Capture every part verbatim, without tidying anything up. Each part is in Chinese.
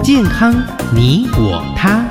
健康你我他。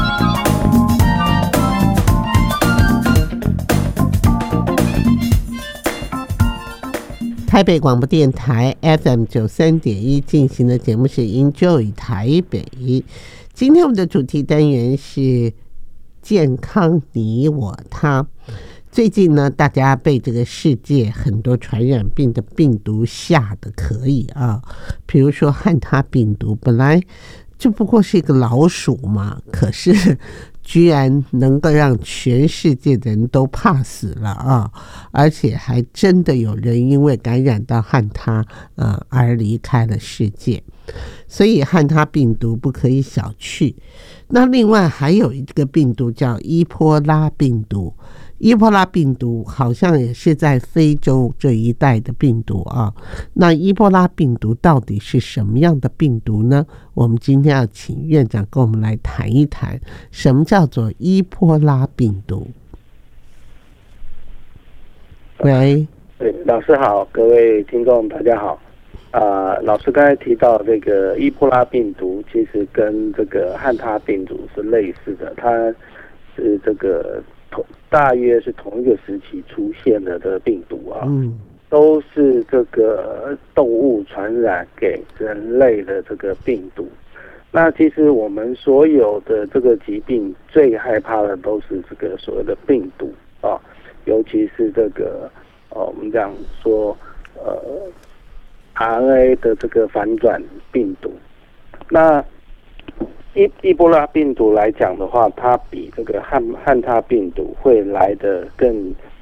台北广播电台 F M 九三点一进行的节目是 Enjoy 台北。今天我们的主题单元是健康你我他。最近呢，大家被这个世界很多传染病的病毒吓得可以啊，比如说汉他病毒，本来就不过是一个老鼠嘛，可是居然能够让全世界的人都怕死了啊！而且还真的有人因为感染到汉他呃而离开了世界，所以汉他病毒不可以小觑。那另外还有一个病毒叫伊波拉病毒，伊波拉病毒好像也是在非洲这一带的病毒啊。那伊波拉病毒到底是什么样的病毒呢？我们今天要请院长跟我们来谈一谈，什么叫做伊波拉病毒。喂， 对，老师好，各位听众大家好。啊、呃，老师刚才提到这个伊波拉病毒，其实跟这个汉他病毒是类似的，它是这个同大约是同一个时期出现的这个病毒啊，嗯，都是这个动物传染给人类的这个病毒。那其实我们所有的这个疾病最害怕的都是这个所谓的病毒啊，尤其是这个呃，我们讲说呃。R N A 的这个反转病毒，那伊伊波拉病毒来讲的话，它比这个汉汉他病毒会来得更